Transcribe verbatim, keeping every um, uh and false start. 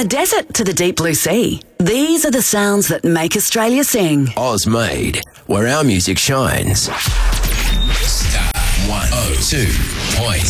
the desert to the deep blue sea, these are the sounds that make Australia sing. Oz made, where our music shines. Star one oh two point